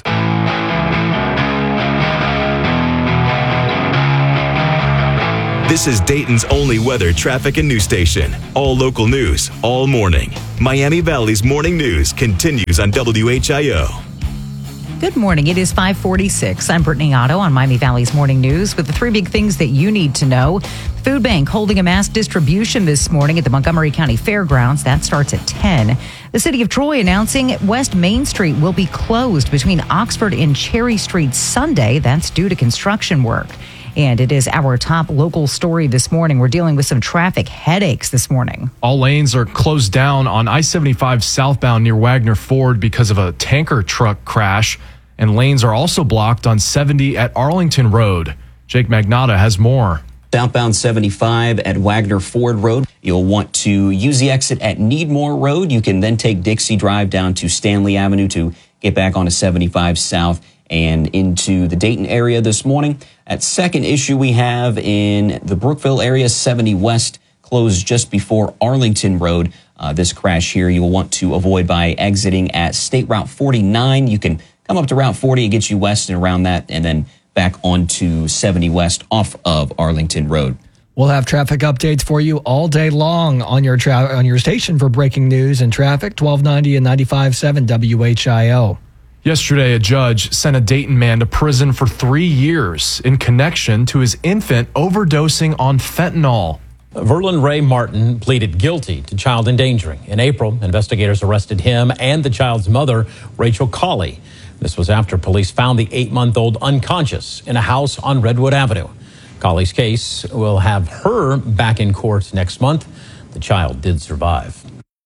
This is Dayton's only weather, traffic, and news station. All local news, all morning. Miami Valley's morning news continues on W H I O. Good morning. It is five forty-six. I'm Brittany Otto on Miami Valley's Morning News with the three big things that you need to know. Food Bank holding a mass distribution this morning at the Montgomery County Fairgrounds. That starts at ten. The city of Troy announcing West Main Street will be closed between Oxford and Cherry Street Sunday. That's due to construction work. And it is our top local story this morning. We're dealing with some traffic headaches this morning. All lanes are closed down on I seventy-five southbound near Wagner Ford because of a tanker truck crash. And lanes are also blocked on seventy at Arlington Road. Jake Magnotta has more. Southbound seventy-five at Wagner Ford Road. You'll want to use the exit at Needmore Road. You can then take Dixie Drive down to Stanley Avenue to get back onto seventy-five South and into the Dayton area this morning. At second issue we have in the Brookville area, seventy West closed just before Arlington Road. Uh, this crash here you'll want to avoid by exiting at State Route forty-nine. You can come up to Route forty, it gets you west and around that, and then back onto seventy West off of Arlington Road. We'll have traffic updates for you all day long on your tra- on your station for breaking news and traffic, twelve ninety and ninety-five point seven W H I O. Yesterday, a judge sent a Dayton man to prison for three years in connection to his infant overdosing on fentanyl. Verlin Ray Martin pleaded guilty to child endangering. In April, investigators arrested him and the child's mother, Rachel Colley. This was after police found the eight-month-old unconscious in a house on Redwood Avenue. Colley's case will have her back in court next month. The child did survive.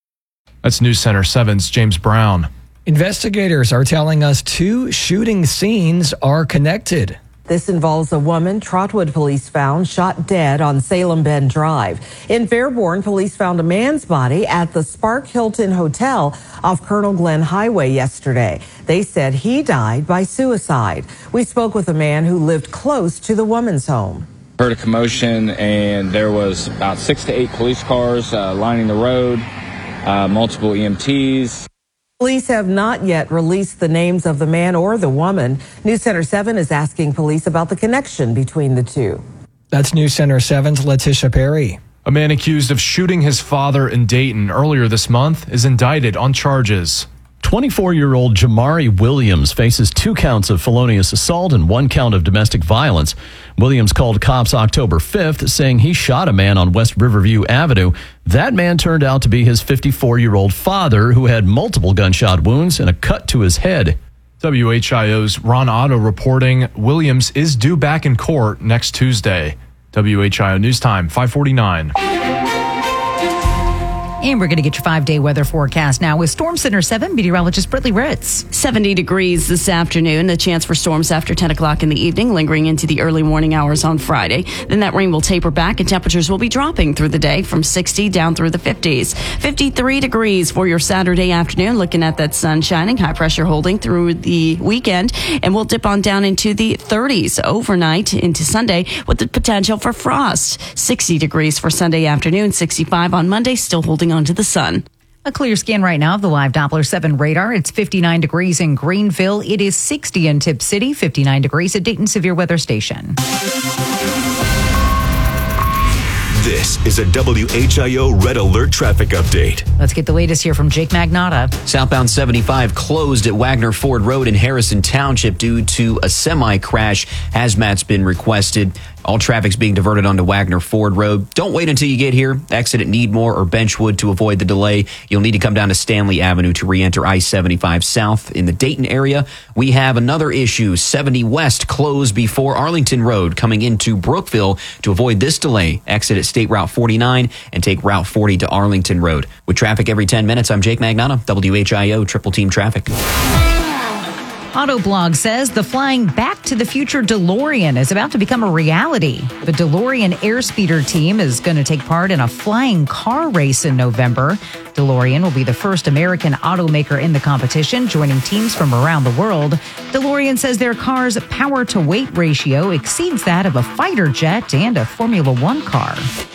That's News Center seven's James Brown. Investigators are telling us two shooting scenes are connected. This involves a woman Trotwood police found shot dead on Salem Bend Drive. In Fairborn, police found a man's body at the Spark Hilton Hotel off Colonel Glenn Highway yesterday. They said he died by suicide. We spoke with a man who lived close to the woman's home. Heard a commotion, and there was about six to eight police cars uh, lining the road, uh, multiple E M Ts. Police have not yet released the names of the man or the woman. News Center seven is asking police about the connection between the two. That's News Center seven's Letitia Perry. A man accused of shooting his father in Dayton earlier this month is indicted on charges. twenty-four-year-old Jamari Williams faces two counts of felonious assault and one count of domestic violence. Williams called cops October fifth, saying he shot a man on West Riverview Avenue. That man turned out to be his fifty-four-year-old father, who had multiple gunshot wounds and a cut to his head. W H I O's Ron Otto reporting Williams is due back in court next Tuesday. W H I O News Time, five forty-nine. And we're going to get your five-day weather forecast now with Storm Center seven meteorologist Brittany Ritz. seventy degrees this afternoon. A chance for storms after ten o'clock in the evening, lingering into the early morning hours on Friday. Then that rain will taper back and temperatures will be dropping through the day from sixty down through the fifties. fifty-three degrees for your Saturday afternoon. Looking at that sun shining, high pressure holding through the weekend. And we'll dip on down into the thirties overnight into Sunday with the potential for frost. sixty degrees for Sunday afternoon, sixty-five on Monday, still holding onto the sun. A clear scan right now of the live Doppler seven radar. It's fifty-nine degrees in Greenville. It is sixty in Tip City, fifty-nine degrees at Dayton Severe Weather Station. This is a W H I O Red Alert traffic update. Let's get the latest here from Jake Magnotta. Southbound seventy-five closed at Wagner Ford Road in Harrison Township due to a semi crash. Hazmat's been requested. All traffic's being diverted onto Wagner Ford Road. Don't wait until you get here. Exit at Needmore or Benchwood to avoid the delay. You'll need to come down to Stanley Avenue to re-enter I seventy-five South. In the Dayton area, we have another issue. seventy West closed before Arlington Road coming into Brookville. To avoid this delay, exit at State Route forty-nine and take Route forty to Arlington Road. With traffic every ten minutes, I'm Jake Magnano, W H I O Triple Team Traffic. Autoblog says the flying Back to the Future DeLorean is about to become a reality. The DeLorean Airspeeder team is going to take part in a flying car race in November. DeLorean will be the first American automaker in the competition, joining teams from around the world. DeLorean says their car's power-to-weight ratio exceeds that of a fighter jet and a Formula One car.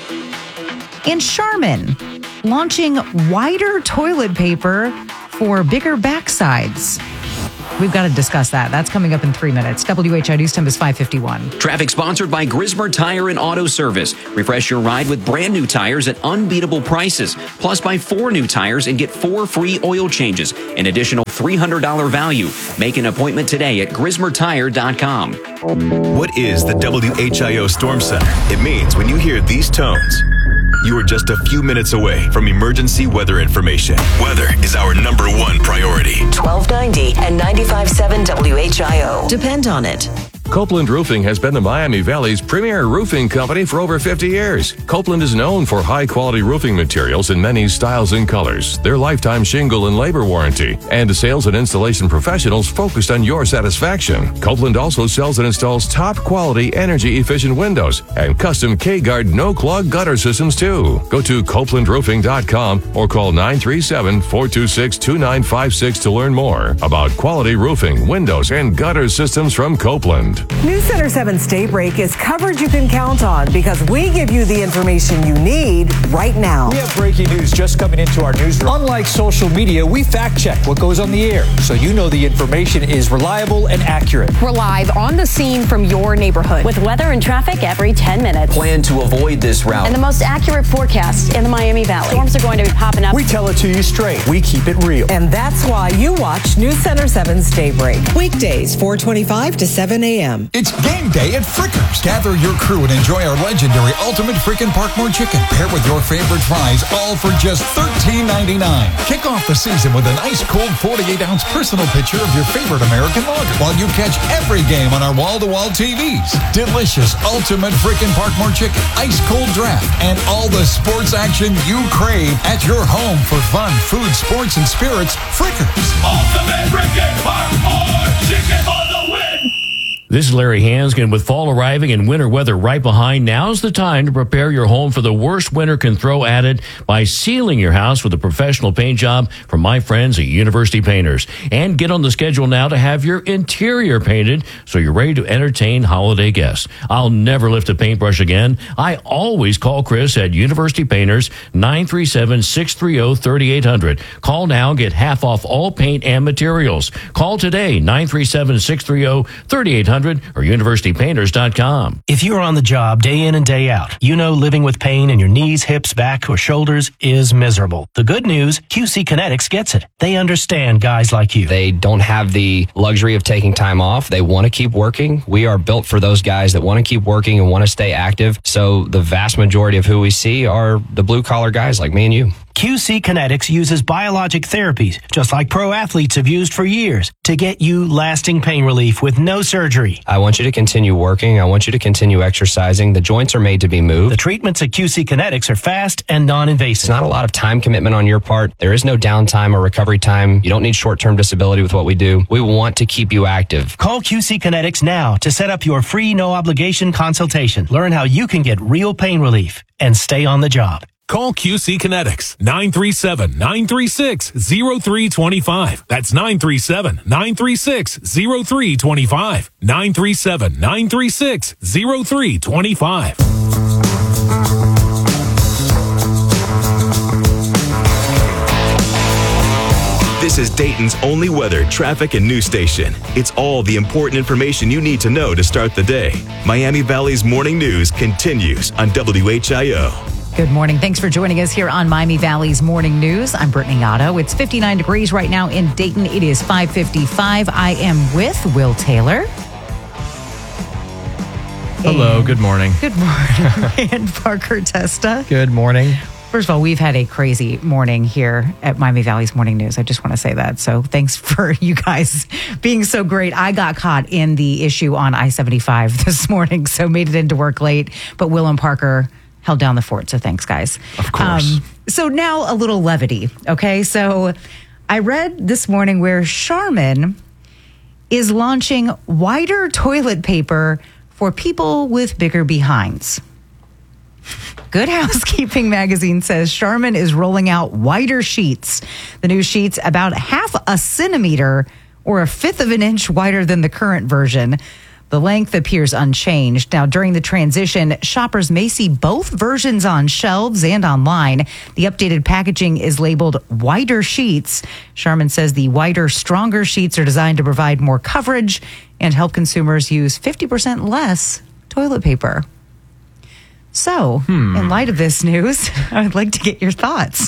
And Charmin launching wider toilet paper for bigger backsides. We've got to discuss that. That's coming up in three minutes. W H I News time is five fifty-one. Traffic sponsored by Grismer Tire and Auto Service. Refresh your ride with brand new tires at unbeatable prices. Plus, buy four new tires and get four free oil changes. An additional three hundred dollars value. Make an appointment today at grismer tire dot com. What is the W H I O Storm Center? It means when you hear these tones, you are just a few minutes away from emergency weather information. Weather is our number one priority. twelve ninety and ninety-five point seven W H I O. Depend on it. Copeland Roofing has been the Miami Valley's premier roofing company for over fifty years. Copeland is known for high-quality roofing materials in many styles and colors, their lifetime shingle and labor warranty, and sales and installation professionals focused on your satisfaction. Copeland also sells and installs top-quality, energy-efficient windows and custom K-Guard no-clog gutter systems, too. Go to copeland roofing dot com or call nine three seven, four two six, two nine five six to learn more about quality roofing, windows, and gutter systems from Copeland. News Center seven's Daybreak is coverage you can count on because we give you the information you need right now. We have breaking news just coming into our newsroom. Unlike social media, we fact check what goes on the air so you know the information is reliable and accurate. We're live on the scene from your neighborhood with weather and traffic every ten minutes. Plan to avoid this route. And the most accurate forecast in the Miami Valley. Storms are going to be popping up. We tell it to you straight. We keep it real. And that's why you watch News Center seven's Daybreak. Weekdays, four twenty-five to seven a.m. It's game day at Frickers. Gather your crew and enjoy our legendary Ultimate Frickin' Parkmore Chicken paired with your favorite fries, all for just thirteen ninety-nine. Kick off the season with an ice cold forty-eight ounce personal picture of your favorite American lager while you catch every game on our wall-to-wall T Vs. Delicious Ultimate Frickin' Parkmore Chicken, ice cold draft, and all the sports action you crave at your home for fun, food, sports, and spirits. Frickers. Ultimate Frickin' Parkmore Chicken for the win. This is Larry Hanskin. With fall arriving and winter weather right behind, now's the time to prepare your home for the worst winter can throw at it by sealing your house with a professional paint job from my friends at University Painters. And get on the schedule now to have your interior painted so you're ready to entertain holiday guests. I'll never lift a paintbrush again. I always call Chris at University Painters, nine three seven, six three zero, three eight zero zero. Call now and get half off all paint and materials. Call today, nine three seven, six three zero, three eight zero zero or university painters dot com. If you're on the job day in and day out, you know living with pain in your knees, hips, back, or shoulders is miserable. The good news, Q C Kinetics gets it. They understand guys like you. They don't have the luxury of taking time off. They want to keep working. We are built for those guys that want to keep working and want to stay active. So the vast majority of who we see are the blue collar guys like me and you. Q C Kinetics uses biologic therapies, just like pro athletes have used for years, to get you lasting pain relief with no surgery. I want you to continue working. I want you to continue exercising. The joints are made to be moved. The treatments at Q C Kinetics are fast and non-invasive. It's not a lot of time commitment on your part. There is no downtime or recovery time. You don't need short-term disability with what we do. We want to keep you active. Call Q C Kinetics now to set up your free no-obligation consultation. Learn how you can get real pain relief and stay on the job. Call Q C Kinetics, nine three seven, nine three six, zero three two five. That's nine three seven, nine three six, zero three two five. nine three seven, nine three six, zero three two five. This is Dayton's only weather, traffic, and news station. It's all the important information you need to know to start the day. Miami Valley's morning news continues on W H I O. Good morning. Thanks for joining us here on Miami Valley's Morning News. I'm Brittany Otto. It's fifty-nine degrees right now in Dayton. It is five fifty-five. I am with Will Taylor. Hello, good morning. Good morning, and Parker Testa. Good morning. First of all, we've had a crazy morning here at Miami Valley's Morning News. I just want to say that. So thanks for you guys being so great. I got caught in the issue on I seventy-five this morning, so made it into work late. But Will and Parker held down the fort, so thanks, guys. Of course. Um, so now a little levity, okay? So I read this morning where Charmin is launching wider toilet paper for people with bigger behinds. Good Housekeeping magazine says Charmin is rolling out wider sheets. The new sheets about half a centimeter or a fifth of an inch wider than the current version. The length appears unchanged. Now, during the transition, shoppers may see both versions on shelves and online. The updated packaging is labeled wider sheets. Charmin says the wider, stronger sheets are designed to provide more coverage and help consumers use fifty percent less toilet paper. So, hmm. in light of this news, I would like to get your thoughts.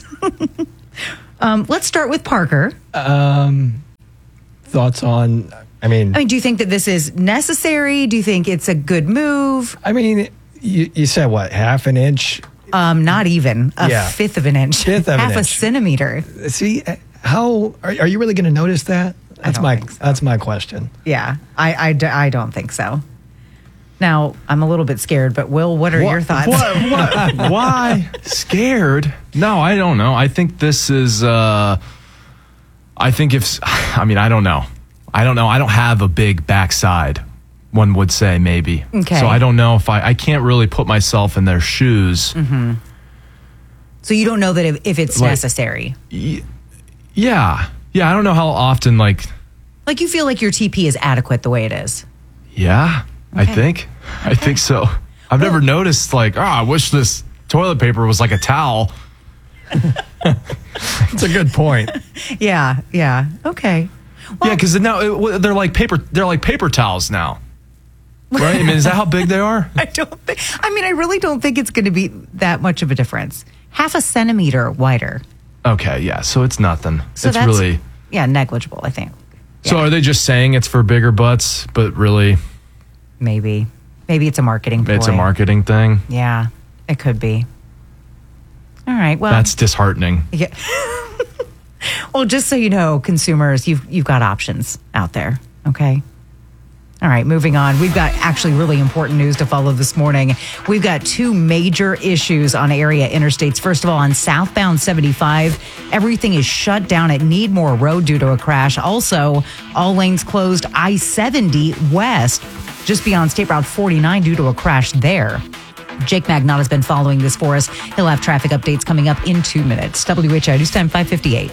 um, let's start with Parker. Um, thoughts on, I mean... I mean, do you think that this is necessary? Do you think it's a good move? I mean, you, you said what, half an inch? Um, not even. A yeah. fifth of an inch. Fifth of half an inch. a centimeter. See, how, are, are you really going to notice that? That's I don't my think so. That's my question. Yeah, I, I, d- I don't think so. Now, I'm a little bit scared, but Will, what are what, your thoughts? What, what, why? Scared? No, I don't know. I think this is, uh, I think if, I mean, I don't know. I don't know. I don't have a big backside, one would say, maybe. Okay. So I don't know if I, I can't really put myself in their shoes. Mm-hmm. So you don't know that if, if it's like, necessary? Y- yeah. Yeah, I don't know how often, like... Like you feel like your T P is adequate the way it is? Yeah. Okay. I think. I okay. think so. I've well, never noticed, like, oh, I wish this toilet paper was like a towel. That's a good point. Yeah, yeah. Okay. Well, yeah, because now it, they're like paper. They're like paper towels now, right? I mean, is that how big they are? I don't think. I mean, I really don't think it's going to be that much of a difference. Half a centimeter wider. Okay, yeah. So it's nothing. So it's that's, really yeah, negligible, I think. Yeah. So are they just saying it's for bigger butts, but really? Maybe. Maybe it's a marketing ploy. It's a marketing thing? Yeah, it could be. All right, well. That's disheartening. Yeah. Well, just so you know, consumers, you've you've got options out there, okay? All right, moving on. We've got actually really important news to follow this morning. We've got two major issues on area interstates. First of all, on southbound seventy-five, everything is shut down at Needmore Road due to a crash. Also, all lanes closed I seventy west, just beyond State Route forty-nine due to a crash there. Jake Magnotta has been following this for us. He'll have traffic updates coming up in two minutes. W H I News Time five fifty-eight.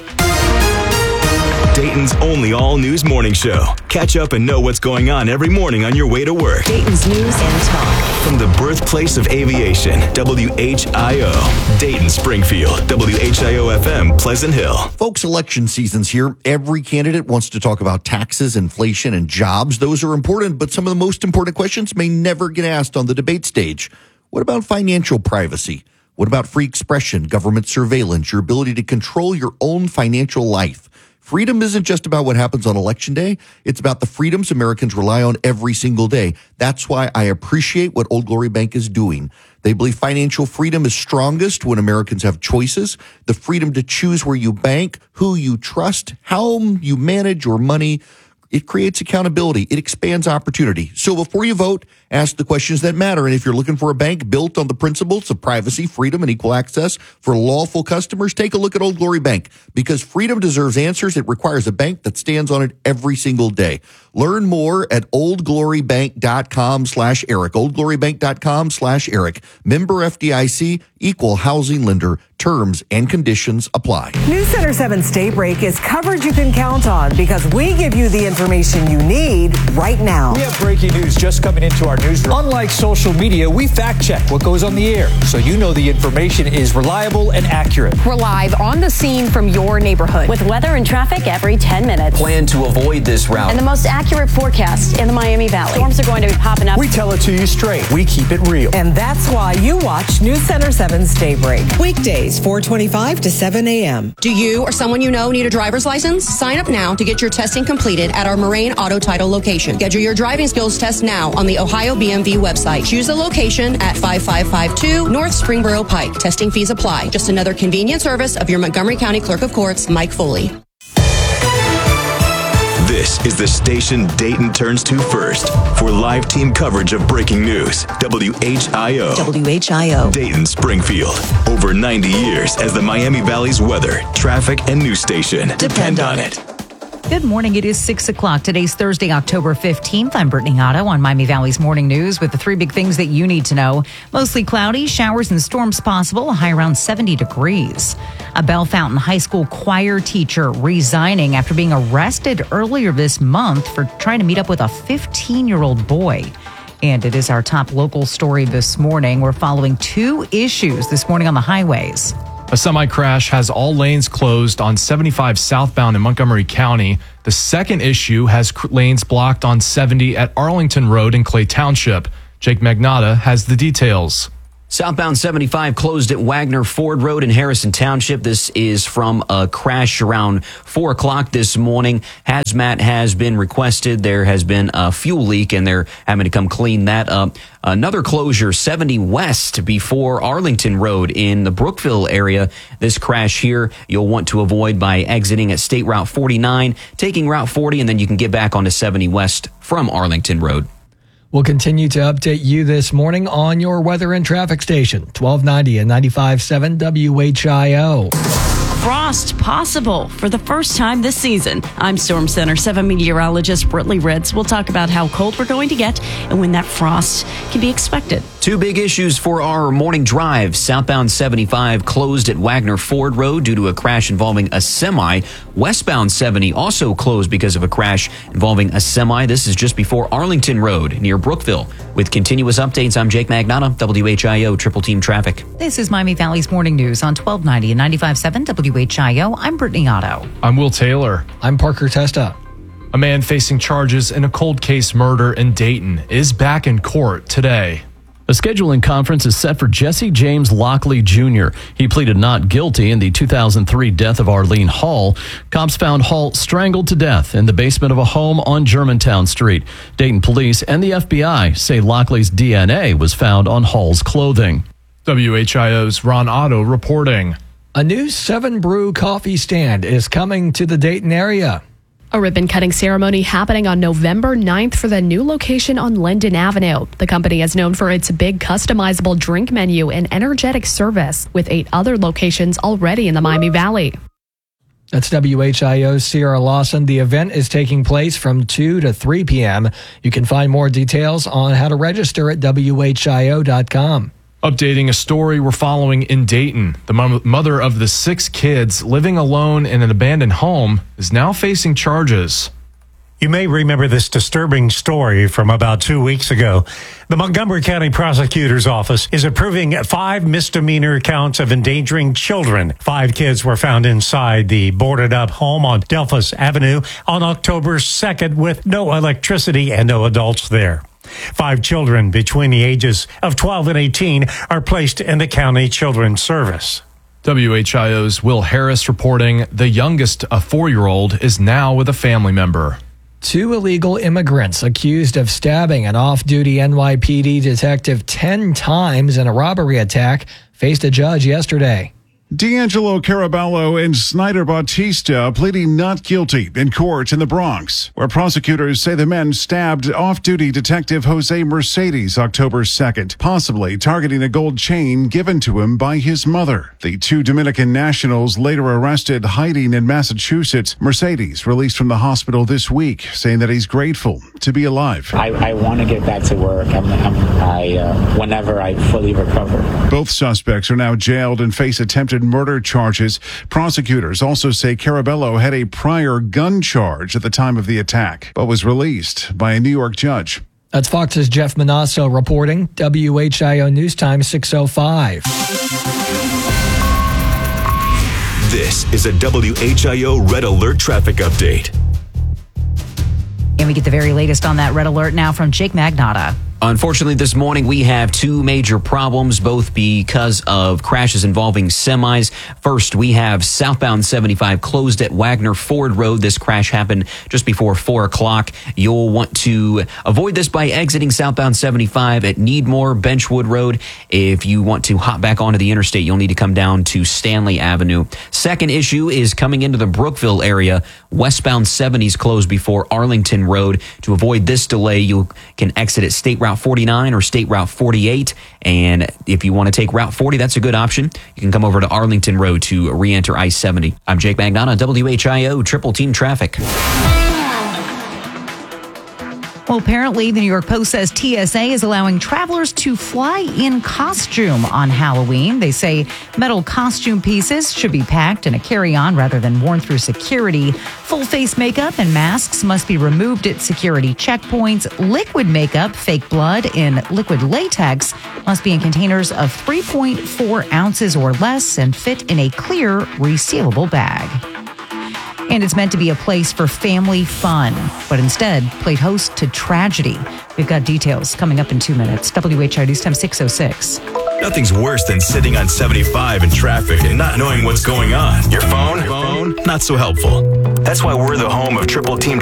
Dayton's only all-news morning show. Catch up and know what's going on every morning on your way to work. Dayton's News and Talk. From the birthplace of aviation, W H I O. Dayton, Springfield, W H I O F M, Pleasant Hill. Folks, election season's here. Every candidate wants to talk about taxes, inflation, and jobs. Those are important, but some of the most important questions may never get asked on the debate stage. What about financial privacy? What about free expression, government surveillance, your ability to control your own financial life? Freedom isn't just about what happens on election day. It's about the freedoms Americans rely on every single day. That's why I appreciate what Old Glory Bank is doing. They believe financial freedom is strongest when Americans have choices, the freedom to choose where you bank, who you trust, how you manage your money. It creates accountability. It expands opportunity. So before you vote, ask the questions that matter. And if you're looking for a bank built on the principles of privacy, freedom, and equal access for lawful customers, take a look at Old Glory Bank. Because freedom deserves answers, it requires a bank that stands on it every single day. Learn more at oldglorybank.com slash Eric. oldglorybank.com slash Eric. Member F D I C, equal housing lender. Terms and conditions apply. News Center seven's Daybreak is coverage you can count on because we give you the information you need right now. We have breaking news just coming into our newsroom. Unlike social media, we fact check what goes on the air so you know the information is reliable and accurate. We're live on the scene from your neighborhood with weather and traffic every ten minutes. Plan to avoid this route. And the most accurate forecast in the Miami Valley. Storms are going to be popping up. We tell it to you straight. We keep it real. And that's why you watch News Center seven. seven's Daybreak. Weekdays, four twenty-five to seven a.m. Do you or someone you know need a driver's license? Sign up now to get your testing completed at our Moraine Auto Title location. Schedule your driving skills test now on the Ohio B M V website. Choose a location at five five five two North Springboro Pike. Testing fees apply. Just another convenient service of your Montgomery County Clerk of Courts, Mike Foley. This is the station Dayton turns to first for live team coverage of breaking news. W H I O. W H I O. Dayton, Springfield. Over ninety years as the Miami Valley's weather, traffic, and news station. Depend on it. Good morning. It is six o'clock. Today's Thursday, October fifteenth. I'm Brittany Otto on Miami Valley's Morning News with the three big things that you need to know. Mostly cloudy, showers and storms possible, a high around seventy degrees. A Bell Fountain High School choir teacher resigning after being arrested earlier this month for trying to meet up with a fifteen-year-old boy. And it is our top local story this morning. We're following two issues this morning on the highways. A semi-crash has all lanes closed on seventy-five southbound in Montgomery County. The second issue has lanes blocked on seventy at Arlington Road in Clay Township. Jake Magnotta has the details. Southbound seventy-five closed at Wagner Ford Road in Harrison Township. This is from a crash around four o'clock this morning. Hazmat has been requested. There has been a fuel leak, and they're having to come clean that up. Another closure, seventy West before Arlington Road in the Brookville area. This crash here you'll want to avoid by exiting at State Route forty-nine, taking Route forty, and then you can get back onto seventy West from Arlington Road. We'll continue to update you this morning on your weather and traffic station, twelve ninety and ninety-five point seven W H I O. Frost possible for the first time this season. I'm Storm Center seven meteorologist Brittany Ritz. We'll talk about how cold we're going to get and when that frost can be expected. Two big issues for our morning drive. Southbound seventy-five closed at Wagner Ford Road due to a crash involving a semi. Westbound seventy also closed because of a crash involving a semi. This is just before Arlington Road near Brookville. With continuous updates, I'm Jake Magnotta, W H I O Triple Team Traffic. This is Miami Valley's Morning News on twelve ninety and ninety-five point seven W H I O. I'm Brittany Otto. I'm Will Taylor. I'm Parker Testa. A man facing charges in a cold case murder in Dayton is back in court today. A scheduling conference is set for Jesse James Lockley Junior He pleaded not guilty in the two thousand three death of Arlene Hall. Cops found Hall strangled to death in the basement of a home on Germantown Street. Dayton police and the F B I say Lockley's D N A was found on Hall's clothing. W H I O's Ron Otto reporting. A new Seven Brew coffee stand is coming to the Dayton area. A ribbon-cutting ceremony happening on November ninth for the new location on Linden Avenue. The company is known for its big customizable drink menu and energetic service, with eight other locations already in the Miami Valley. That's W H I O's Sierra Lawson. The event is taking place from two to three p.m. You can find more details on how to register at W H I O dot com. Updating a story we're following in Dayton. The mother of the six kids living alone in an abandoned home is now facing charges. You may remember this disturbing story from about two weeks ago. The Montgomery County Prosecutor's Office is approving five misdemeanor counts of endangering children. Five kids were found inside the boarded-up home on Delphus Avenue on October second with no electricity and no adults there. Five children between the ages of twelve and eighteen are placed in the county children's service. W H I O's Will Harris reporting the youngest, a four-year-old, is now with a family member. Two illegal immigrants accused of stabbing an off-duty N Y P D detective ten times in a robbery attack faced a judge yesterday. D'Angelo Caraballo and Snyder Bautista pleading not guilty in court in the Bronx, where prosecutors say the men stabbed off-duty detective Jose Mercedes October second, possibly targeting a gold chain given to him by his mother. The two Dominican nationals later arrested hiding in Massachusetts. Mercedes released from the hospital this week, saying that he's grateful to be alive. I, I want to get back to work. I'm, I'm, I, uh, whenever I fully recover. Both suspects are now jailed and face attempted murder charges. Prosecutors also say Caraballo had a prior gun charge at the time of the attack, but was released by a New York judge. That's Fox's Jeff Manasso reporting. W H I O News Time six oh five. This is a W H I O Red Alert traffic update. And we get the very latest on that red alert now from Jake Magnotta. Unfortunately, this morning we have two major problems, both because of crashes involving semis. First, we have southbound seventy-five closed at Wagner Ford Road. This crash happened just before four o'clock. You'll want to avoid this by exiting southbound seventy-five at Needmore Benchwood Road. If you want to hop back onto the interstate, you'll need to come down to Stanley Avenue. Second issue is coming into the Brookville area. Westbound seventies closed before Arlington Road. To avoid this delay, you can exit at State Route forty-nine or State Route forty-eight. And if you want to take Route forty, that's a good option. You can come over to Arlington Road to re-enter I seventy. I'm Jake Magnotta, W H I O Triple Team Traffic. Well, apparently, the New York Post says T S A is allowing travelers to fly in costume on Halloween. They say metal costume pieces should be packed in a carry-on rather than worn through security. Full face makeup and masks must be removed at security checkpoints. Liquid makeup, fake blood, and liquid latex must be in containers of three point four ounces or less and fit in a clear, resealable bag. And it's meant to be a place for family fun, but instead played host to tragedy. We've got details coming up in two minutes. W H I O News Time six oh six. Nothing's worse than sitting on seventy-five in traffic and not knowing what's going on. Your phone? Phone? Not so helpful. That's why we're the home of Triple Team